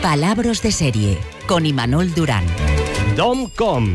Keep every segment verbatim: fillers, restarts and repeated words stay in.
Palabras de serie, con Imanol Durán. Dom-com.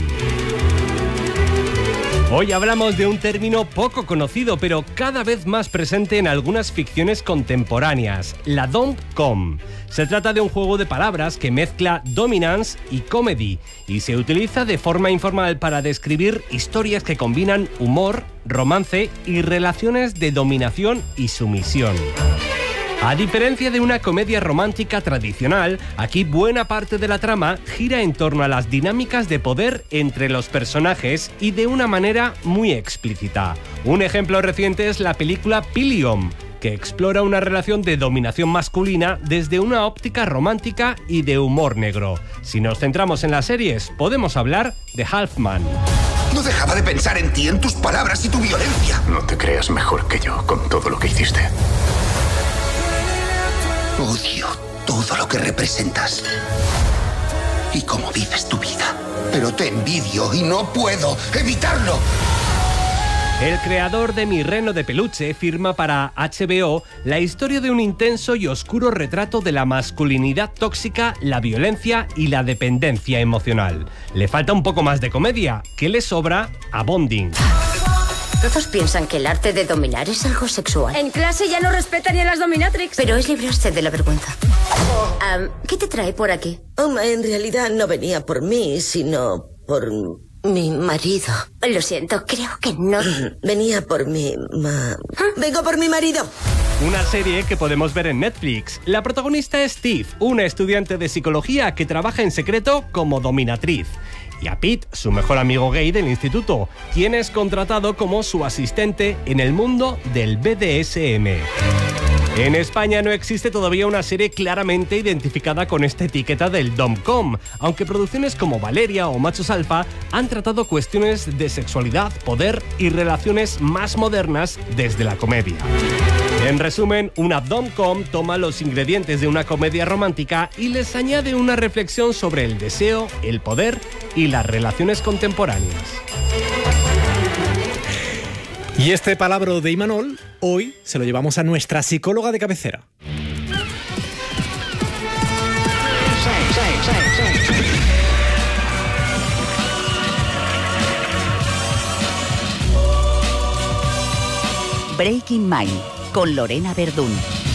Hoy hablamos de un término poco conocido, pero cada vez más presente en algunas ficciones contemporáneas, la Dom-com. Se trata de un juego de palabras que mezcla dominance y comedy y se utiliza de forma informal para describir historias que combinan humor, romance y relaciones de dominación y sumisión. A diferencia de una comedia romántica tradicional, aquí buena parte de la trama gira en torno a las dinámicas de poder entre los personajes y de una manera muy explícita. Un ejemplo reciente es la película Pillion, que explora una relación de dominación masculina desde una óptica romántica y de humor negro. Si nos centramos en las series, podemos hablar de Halfman. No dejaba de pensar en ti, en tus palabras y tu violencia. No te creas mejor que yo con todo lo que hiciste. Odio todo lo que representas y cómo vives tu vida. Pero te envidio y no puedo evitarlo. El creador de Mi reno de peluche firma para H B O la historia de un intenso y oscuro retrato de la masculinidad tóxica, la violencia y la dependencia emocional. Le falta un poco más de comedia, que le sobra a Bonding. Todos piensan que el arte de dominar es algo sexual. En clase ya no respetan ni a las dominatrix. Pero es librarse de la vergüenza. Um, ¿Qué te trae por aquí? Um, en realidad no venía por mí, sino por mi marido. Lo siento, creo que no. Venía por mi... Ma... Vengo por mi marido. Una serie que podemos ver en Netflix. La protagonista es Steve, una estudiante de psicología que trabaja en secreto como dominatriz. Y a Pete, su mejor amigo gay del instituto, quien es contratado como su asistente en el mundo del B D S M. En España no existe todavía una serie claramente identificada con esta etiqueta del Dom-com, aunque producciones como Valeria o Machos Alfa han tratado cuestiones de sexualidad, poder y relaciones más modernas desde la comedia. En resumen, una Dom-com toma los ingredientes de una comedia romántica y les añade una reflexión sobre el deseo, el poder y las relaciones contemporáneas. Y este palabra de Imanol, hoy se lo llevamos a nuestra psicóloga de cabecera. Breaking Mind, con Lorena Verdún.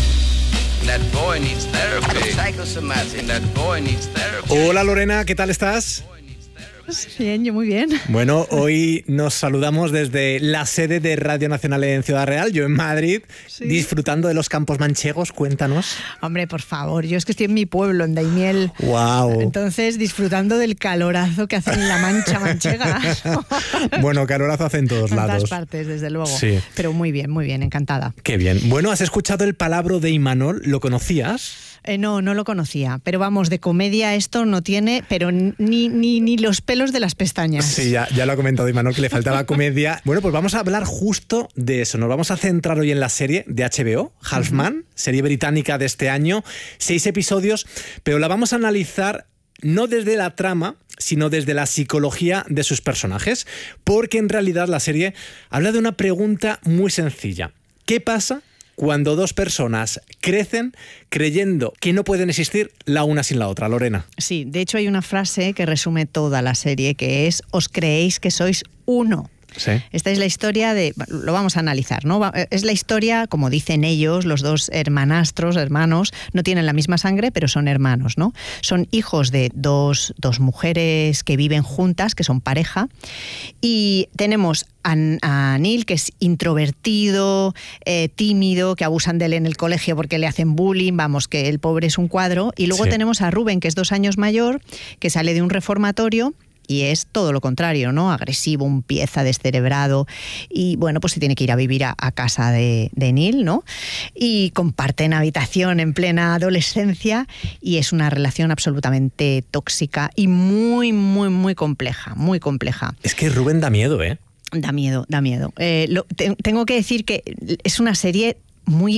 Hola Lorena, ¿qué tal estás? Bien, yo muy bien. Bueno, hoy nos saludamos desde la sede de Radio Nacional en Ciudad Real, yo en Madrid, sí. Disfrutando de los campos manchegos. Cuéntanos. Hombre, por favor, yo es que estoy en mi pueblo, en Daimiel. Wow. Entonces, disfrutando del calorazo que hace en la Mancha manchega. Bueno, calorazo hace en todos en lados. En todas partes, desde luego. Sí. Pero muy bien, muy bien, encantada. Qué bien. Bueno, ¿has escuchado el palabra de Imanol? ¿Lo conocías? Eh, no, no lo conocía, pero vamos, de comedia esto no tiene, pero ni, ni, ni los pelos de las pestañas. Sí, ya, ya lo ha comentado Imanol, que le faltaba comedia. Bueno, pues vamos a hablar justo de eso. Nos vamos a centrar hoy en la serie de H B O, Halfman, uh-huh. Serie británica de este año, seis episodios, pero la vamos a analizar no desde la trama, sino desde la psicología de sus personajes, porque en realidad la serie habla de una pregunta muy sencilla. ¿Qué pasa cuando dos personas crecen creyendo que no pueden existir la una sin la otra? Lorena. Sí, de hecho hay una frase que resume toda la serie, que es: os creéis que sois uno. Sí. Esta es la historia de... Lo vamos a analizar, ¿no? Es la historia, como dicen ellos, los dos hermanastros, hermanos, no tienen la misma sangre, pero son hermanos, ¿no? Son hijos de dos, dos mujeres que viven juntas, que son pareja, y tenemos a, a Neil, que es introvertido, eh, tímido, que abusan de él en el colegio porque le hacen bullying, vamos, que el pobre es un cuadro, y luego sí. Tenemos a Rubén, que es dos años mayor, que sale de un reformatorio, y es todo lo contrario, ¿no? Agresivo, un pieza descerebrado, y bueno, pues se tiene que ir a vivir a, a casa de, de Neil, ¿no? Y comparten habitación en plena adolescencia y es una relación absolutamente tóxica y muy, muy, muy compleja, muy compleja. Es que Rubén da miedo, ¿eh? Da miedo, da miedo. Eh, lo, te, tengo que decir que es una serie muy...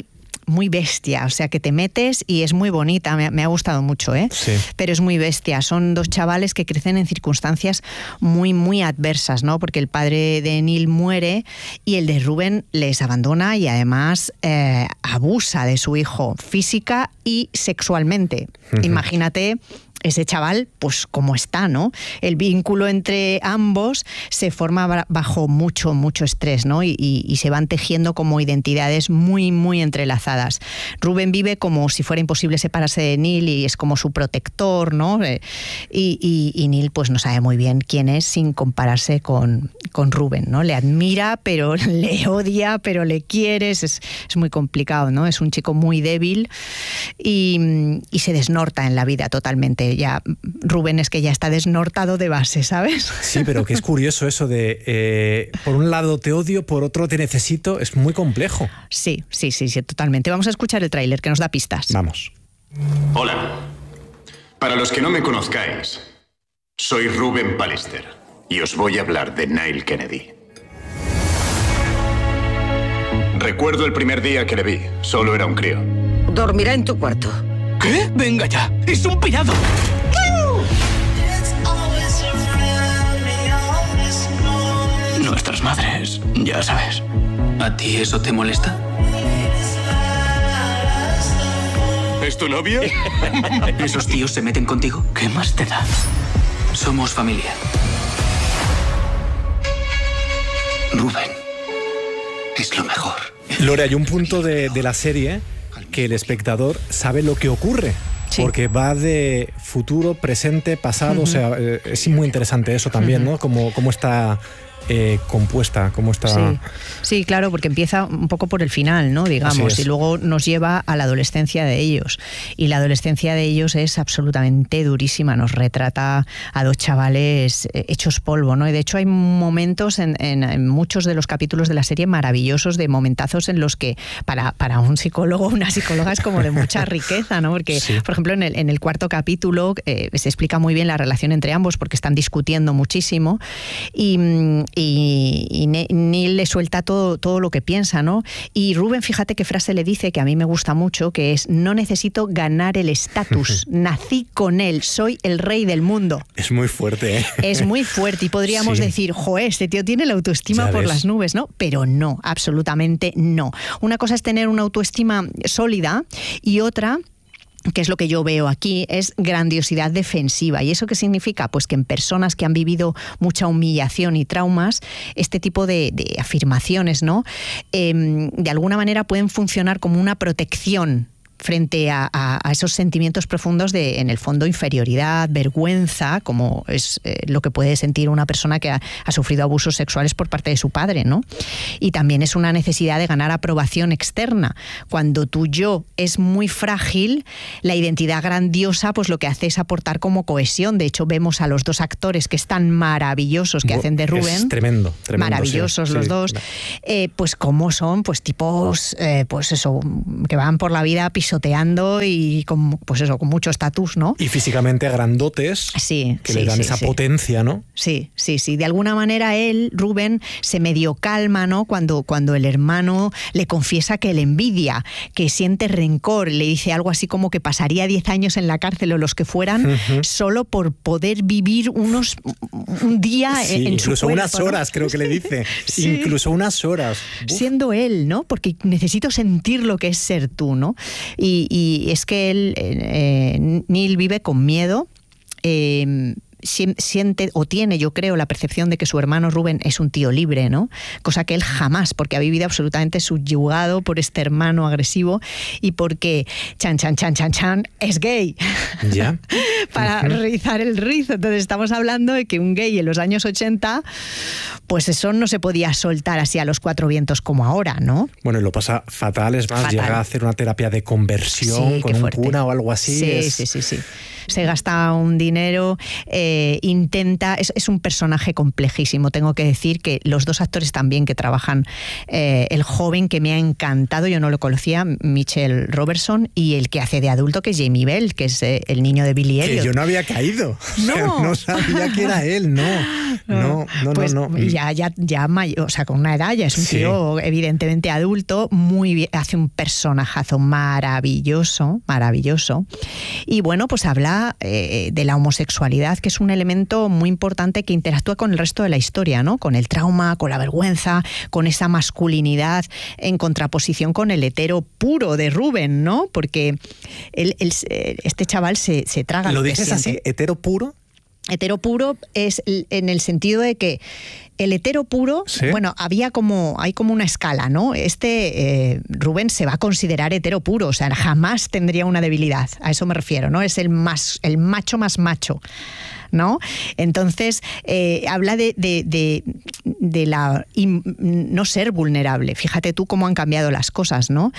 muy bestia, o sea que te metes y es muy bonita, me, me ha gustado mucho, ¿eh? Sí. Pero es muy bestia, son dos chavales que crecen en circunstancias muy, muy adversas, ¿no? Porque el padre de Neil muere y el de Rubén les abandona y además eh, abusa de su hijo física y sexualmente. Uh-huh. Imagínate ese chaval, pues como está, ¿no? El vínculo entre ambos se forma bajo mucho, mucho estrés, ¿no? Y, y, y se van tejiendo como identidades muy, muy entrelazadas. Rubén vive como si fuera imposible separarse de Neil y es como su protector, ¿no? Y, y, y Neil pues no sabe muy bien quién es sin compararse con, con Rubén, ¿no? Le admira, pero le odia, pero le quiere, es, es muy complicado, ¿no? Es un chico muy débil y, y se desnorta en la vida totalmente. Ya Rubén es que ya está desnortado de base, ¿sabes? Sí, pero que es curioso eso de eh, por un lado te odio, por otro te necesito, es muy complejo. Sí, sí, sí, sí, totalmente. Vamos a escuchar el tráiler que nos da pistas. Vamos. Hola. Para los que no me conozcáis, soy Ruben Pallister y os voy a hablar de Neil Kennedy. Recuerdo el primer día que le vi, solo era un crío. Dormirá en tu cuarto. ¿Qué? Venga ya, es un pirado. Nuestras madres, ya sabes. ¿A ti eso te molesta? ¿Es tu novia? ¿Esos tíos se meten contigo? ¿Qué más te da? Somos familia. Rubén es lo mejor. Lore, hay un punto de, de la serie que el espectador sabe lo que ocurre. Sí. Porque va de futuro, presente, pasado. Uh-huh. O sea, eh, es muy interesante eso también, uh-huh. ¿no? Como, como está eh, compuesta, cómo está... Sí. sí, claro, porque empieza un poco por el final, ¿no? Digamos, y luego nos lleva a la adolescencia de ellos. Y la adolescencia de ellos es absolutamente durísima. Nos retrata a dos chavales hechos polvo, ¿no? Y de hecho hay momentos en, en, en muchos de los capítulos de la serie maravillosos, de momentazos en los que para, para un psicólogo, una psicóloga es como de mucha riqueza, ¿no? Porque, sí. por ejemplo, en el, en el cuarto capítulo eh, se explica muy bien la relación entre ambos porque están discutiendo muchísimo y, y, y Neil le suelta todo, todo lo que piensa, ¿no? Y Rubén, fíjate qué frase le dice que a mí me gusta mucho, que es: no necesito ganar el estatus, nací con él, soy el rey del mundo. Es muy fuerte, ¿eh? Es muy fuerte y podríamos sí. decir, joder, este tío tiene la autoestima ya por ves. Las nubes, ¿no? Pero no, absolutamente no. Una cosa es tener una autoestima sólida y otra, que es lo que yo veo aquí, es grandiosidad defensiva. ¿Y eso qué significa? Pues que en personas que han vivido mucha humillación y traumas, este tipo de, de afirmaciones, ¿no? Eh, de alguna manera pueden funcionar como una protección frente a, a, a esos sentimientos profundos de, en el fondo, inferioridad, vergüenza, como es eh, lo que puede sentir una persona que ha, ha sufrido abusos sexuales por parte de su padre, ¿no? Y también es una necesidad de ganar aprobación externa. Cuando tu yo es muy frágil, la identidad grandiosa, pues lo que hace es aportar como cohesión. De hecho, vemos a los dos actores que están maravillosos, que hacen de Rubén. Es tremendo, tremendo. Maravillosos sí, los sí, dos. Sí. Eh, pues cómo son, pues tipos, eh, pues eso, que van por la vida pisoteando y con, pues eso, con mucho estatus, ¿no? Y físicamente grandotes, sí, que sí, le dan sí, esa sí. potencia, ¿no? Sí, sí, sí. De alguna manera él, Rubén, se medio calma, ¿no? Cuando, cuando el hermano le confiesa que le envidia, que siente rencor, le dice algo así como que pasaría diez años en la cárcel o los que fueran, uh-huh. solo por poder vivir unos un día sí, en, en incluso su cuerpo, unas horas, ¿no? creo que le dice. Sí. Incluso unas horas. Uf. Siendo él, ¿no? Porque necesito sentir lo que es ser tú, ¿no? Y, y es que él, eh, Neil vive con miedo, eh, siente o tiene, yo creo, la percepción de que su hermano Rubén es un tío libre, ¿no? Cosa que él jamás, porque ha vivido absolutamente subyugado por este hermano agresivo y porque chan, chan, chan, chan, chan, es gay. Ya. Para uh-huh. rizar el rizo. Entonces estamos hablando de que un gay en los años ochenta, pues eso no se podía soltar así a los cuatro vientos como ahora, ¿no? Bueno, y lo pasa fatal, es más, fatal. Llega a hacer una terapia de conversión sí, con un fuerte. cura o algo así. Sí, es... sí, sí, sí. Se gasta un dinero, eh, intenta... Es, es un personaje complejísimo. Tengo que decir que los dos actores también que trabajan, eh, el joven que me ha encantado, yo no lo conocía, Mitchell Robertson, y el que hace de adulto, que es Jamie Bell, que es eh, el niño de Billy Elliot. Elliot. Que yo no había caído. No. O sea, no sabía que era él, no. No, no, pues no, no. Ya, ya, ya mayor, o sea, con una edad, ya es un Sí. tío evidentemente adulto, muy bien, hace un personajazo maravilloso, maravilloso. Y bueno, pues habla eh, de la homosexualidad, que es un elemento muy importante que interactúa con el resto de la historia, ¿no? Con el trauma, con la vergüenza, con esa masculinidad en contraposición con el hetero puro de Rubén, ¿no? Porque él, él, este chaval se, se traga ¿Lo lo que dices siente. así? ¿Hetero puro? Hetero puro es en el sentido de que el hetero puro, ¿Sí? bueno, había como, hay como una escala, ¿no? Este eh, Rubén se va a considerar hetero puro, o sea, jamás tendría una debilidad, a eso me refiero, ¿no? Es el más, el macho más macho, ¿no? Entonces, eh, habla de, de, de, de la in, no ser vulnerable. Fíjate tú cómo han cambiado las cosas, ¿no?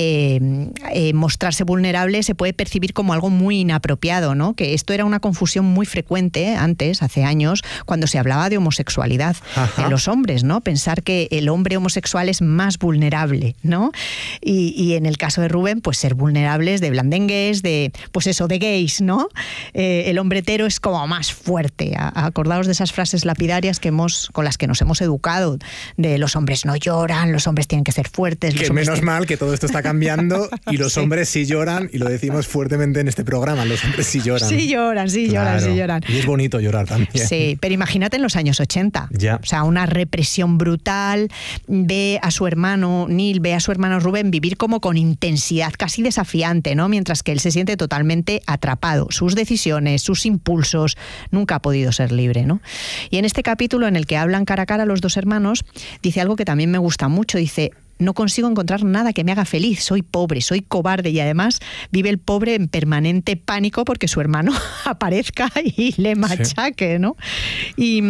Eh, eh, mostrarse vulnerable se puede percibir como algo muy inapropiado, ¿no? Que esto era una confusión muy frecuente antes, hace años, cuando se hablaba de homosexualidad. Ajá. En los hombres, ¿no? Pensar que el hombre homosexual es más vulnerable, ¿no? Y, y en el caso de Rubén, pues ser vulnerables de blandengues, de, pues eso, de gays, ¿no? Eh, el hombre hetero es como más fuerte. A, acordaos de esas frases lapidarias que hemos, con las que nos hemos educado, de los hombres no lloran, los hombres tienen que ser fuertes. Que menos tienen... mal que todo esto está cambiando y los sí. hombres sí lloran, y lo decimos fuertemente en este programa, los hombres sí lloran. Sí lloran, sí claro. lloran, sí lloran. Y es bonito llorar también. Sí, pero imagínate en los años ochenta. Ya. O sea, una represión brutal, ve a su hermano Neil, ve a su hermano Rubén vivir como con intensidad, casi desafiante, ¿no? Mientras que él se siente totalmente atrapado. Sus decisiones, sus impulsos, nunca ha podido ser libre, ¿no? Y en este capítulo en el que hablan cara a cara los dos hermanos, dice algo que también me gusta mucho, dice: no consigo encontrar nada que me haga feliz, soy pobre, soy cobarde, y además vive el pobre en permanente pánico porque su hermano aparezca y le machaque, ¿no? Y,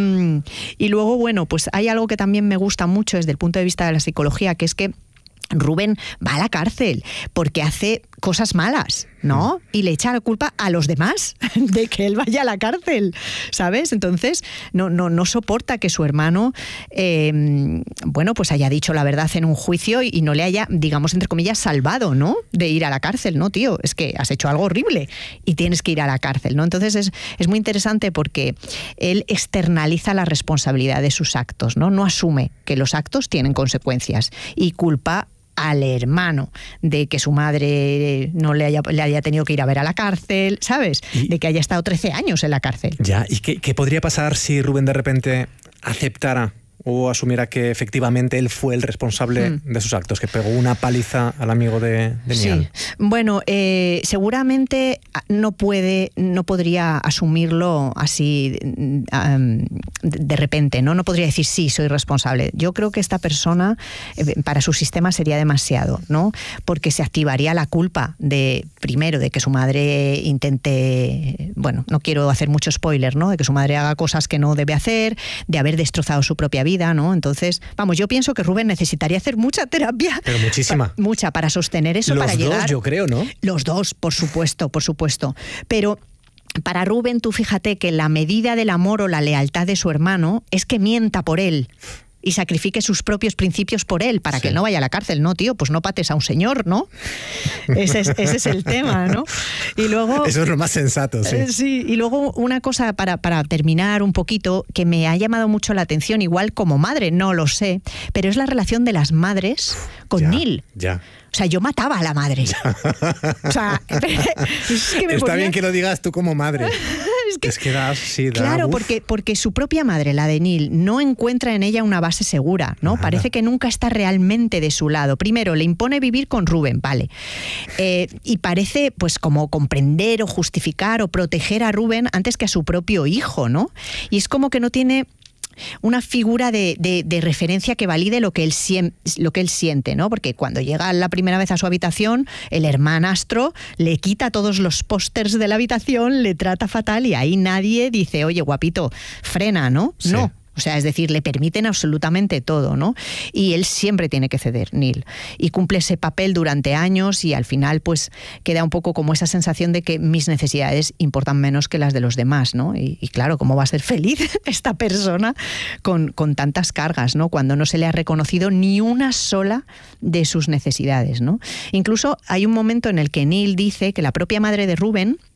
y luego, bueno, pues hay algo que también me gusta mucho desde el punto de vista de la psicología, que es que Rubén va a la cárcel porque hace cosas malas, ¿no? Y le echa la culpa a los demás de que él vaya a la cárcel, ¿sabes? Entonces no, no, no soporta que su hermano eh, bueno, pues haya dicho la verdad en un juicio y no le haya, digamos, entre comillas, salvado, ¿no? De ir a la cárcel, ¿no, tío? Es que has hecho algo horrible y tienes que ir a la cárcel, ¿no? Entonces es, es muy interesante porque él externaliza la responsabilidad de sus actos, ¿no? No asume que los actos tienen consecuencias y culpa al hermano de que su madre no le haya, le haya tenido que ir a ver a la cárcel, ¿sabes? ¿Y? De que haya estado trece años en la cárcel. Ya, ¿y qué, qué podría pasar si Rubén de repente aceptara o asumiera que efectivamente él fue el responsable mm. de sus actos, que pegó una paliza al amigo de, de Niall? Sí. Bueno, eh, seguramente no puede, no podría asumirlo así um, de repente, ¿no? No podría decir sí, soy responsable. Yo creo que esta persona, eh, para su sistema sería demasiado, ¿no? Porque se activaría la culpa de, primero, de que su madre intente, bueno, no quiero hacer mucho spoiler, ¿no? De que su madre haga cosas que no debe hacer, de haber destrozado su propia vida. Vida, ¿no? Entonces, vamos, yo pienso que Rubén necesitaría hacer mucha terapia. Pero muchísima. Pa, mucha, para sostener eso, Los para dos, llegar. Yo creo, ¿no? Los dos, por supuesto, por supuesto. Pero para Rubén, tú fíjate que la medida del amor o la lealtad de su hermano es que mienta por él y sacrifique sus propios principios por él, para sí. que él no vaya a la cárcel. No, tío, pues no pates a un señor, ¿no? Ese es, ese es el tema, ¿no? Y luego... Eso es lo más sensato, sí. Eh, sí, y luego una cosa para, para terminar un poquito, que me ha llamado mucho la atención, igual como madre, no lo sé, pero es la relación de las madres con ya, Neil. Ya. O sea, yo mataba a la madre. O sea, es que me Está ponía... bien que lo digas tú como madre. Es que, es que da, sí, da, claro, porque, porque su propia madre, la de Neil, no encuentra en ella una base segura, ¿no? Nada. Parece que nunca está realmente de su lado. Primero, le impone vivir con Rubén, vale. Eh, y parece, pues, como comprender o justificar o proteger a Rubén antes que a su propio hijo, ¿no? Y es como que no tiene una figura de, de, de referencia que valide lo que él lo que él siente, ¿no? Porque cuando llega la primera vez a su habitación, el hermanastro le quita todos los pósters de la habitación, le trata fatal y ahí nadie dice, oye, guapito, frena, ¿no? Sí. No. O sea, es decir, le permiten absolutamente todo, ¿no? Y él siempre tiene que ceder, Neil. Y cumple ese papel durante años y al final, pues, queda un poco como esa sensación de que mis necesidades importan menos que las de los demás, ¿no? Y, y claro, ¿cómo va a ser feliz esta persona con, con tantas cargas, ¿no? Cuando no se le ha reconocido ni una sola de sus necesidades, ¿no? Incluso hay un momento en el que Neil dice que la propia madre de Rubén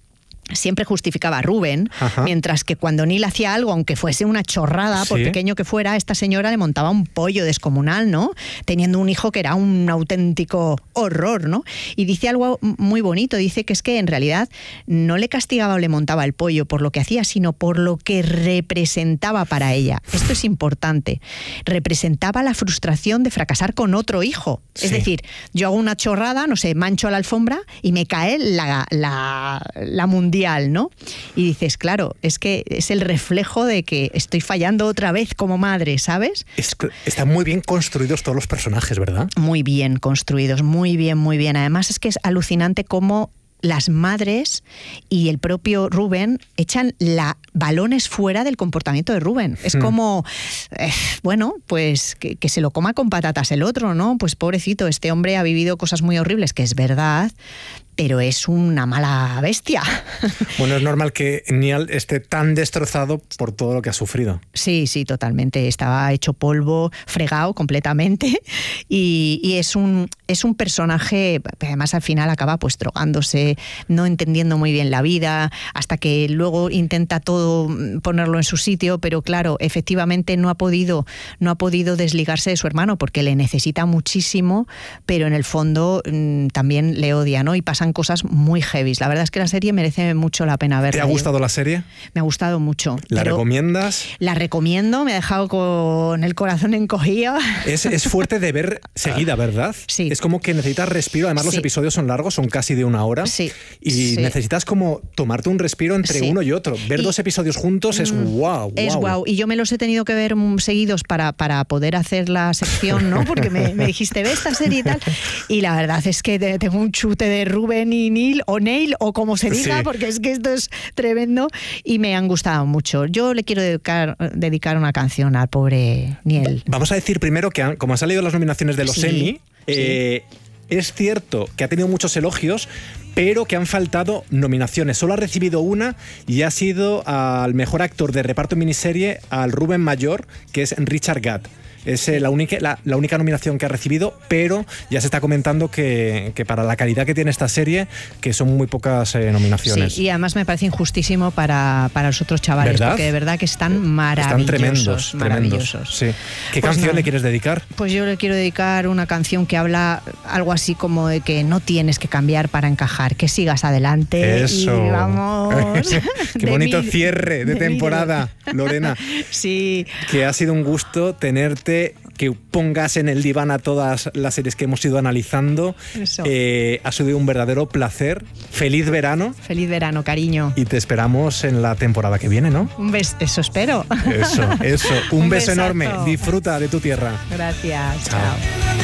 siempre justificaba a Rubén, Ajá. mientras que cuando Neil hacía algo, aunque fuese una chorrada, ¿Sí? por pequeño que fuera, esta señora le montaba un pollo descomunal, ¿no? Teniendo un hijo que era un auténtico horror, ¿no? Y dice algo muy bonito, dice que es que en realidad no le castigaba o le montaba el pollo por lo que hacía, sino por lo que representaba para ella. Esto es importante. Representaba la frustración de fracasar con otro hijo. Sí. Es decir, yo hago una chorrada, no sé, mancho la alfombra y me cae la, la, la mundial, ¿no? Y dices, claro, es que es el reflejo de que estoy fallando otra vez como madre, ¿sabes? Es, están muy bien construidos todos los personajes, ¿verdad? Muy bien construidos, muy bien, muy bien. Además es que es alucinante cómo las madres y el propio Rubén echan la balones fuera del comportamiento de Rubén. Es como, eh, bueno, pues que, que se lo coma con patatas el otro, ¿no? Pues pobrecito, este hombre ha vivido cosas muy horribles, que es verdad, pero es una mala bestia. Bueno, es normal que Neil esté tan destrozado por todo lo que ha sufrido. Sí, sí, totalmente. Estaba hecho polvo, fregado completamente. Y, y es un es un personaje, además al final acaba pues drogándose, no entendiendo muy bien la vida, hasta que luego intenta todo ponerlo en su sitio, pero claro, efectivamente no ha podido, no ha podido desligarse de su hermano porque le necesita muchísimo, pero en el fondo mmm, también le odia, ¿no? Y pasan cosas muy heavies. La verdad es que la serie merece mucho la pena verla. ¿Te ha gustado la serie? Me ha gustado mucho. ¿La recomiendas? La recomiendo, me ha dejado con el corazón encogido. Es, es fuerte de ver seguida, ¿verdad? Sí. Es como que necesitas respiro, además sí. los episodios son largos, son casi de una hora. Sí. Y sí. necesitas como tomarte un respiro entre sí. uno y otro. Ver y, dos episodios juntos es wow, wow. Es wow. Y yo me los he tenido que ver seguidos para, para poder hacer la sección, ¿no? Porque me, me dijiste, ve esta serie y tal. Y la verdad es que tengo un chute de Rubén y Neil, o Neil, o como se diga, sí. porque es que esto es tremendo y me han gustado mucho. Yo le quiero dedicar, dedicar una canción al pobre Neil. Vamos a decir primero que, han, como han salido las nominaciones de los sí, Emmy, eh, sí. es cierto que ha tenido muchos elogios, pero que han faltado nominaciones. Solo ha recibido una y ha sido al mejor actor de reparto en miniserie al Rubén mayor, que es Richard Gatt. Es eh, la, única, la, la única nominación que ha recibido, pero ya se está comentando que, que para la calidad que tiene esta serie, que son muy pocas eh, nominaciones. Sí, y además me parece injustísimo para, para los otros chavales, ¿verdad? Porque de verdad que están maravillosos. Están tremendos, maravillosos. tremendos. Sí. ¿Qué pues canción no, le quieres dedicar? Pues yo le quiero dedicar una canción que habla algo así como de que no tienes que cambiar para encajar, que sigas adelante. Eso. Y vamos. Qué bonito mil, cierre de, de temporada, mil. Lorena. Sí. Que ha sido un gusto tenerte, que pongas en el diván a todas las series que hemos ido analizando. Eh, ha sido un verdadero placer. Feliz verano. Feliz verano, cariño. Y te esperamos en la temporada que viene, ¿no? Un beso, eso espero. Eso, eso. Un, un beso besazo. enorme. Disfruta de tu tierra. Gracias. Chao. Chao.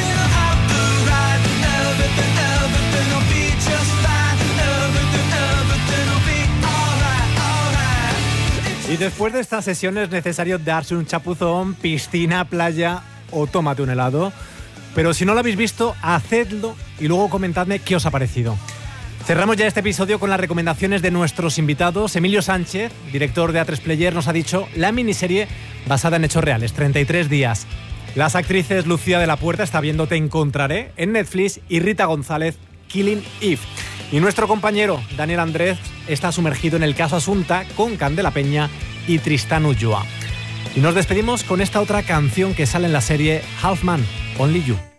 Y después de esta sesión es necesario darse un chapuzón, piscina, playa o tómate un helado. Pero si no lo habéis visto, hacedlo y luego comentadme qué os ha parecido. Cerramos ya este episodio con las recomendaciones de nuestros invitados. Emilio Sánchez, director de A tres Player, nos ha dicho la miniserie basada en hechos reales, treinta y tres días. Las actrices Lucía de la Puerta, está viendo Te Encontraré en Netflix, y Rita González, Killing Eve. Y nuestro compañero Daniel Andrés está sumergido en el caso Asunta con Candela Peña y Tristán Ulloa. Y nos despedimos con esta otra canción que sale en la serie Half Man, Only You.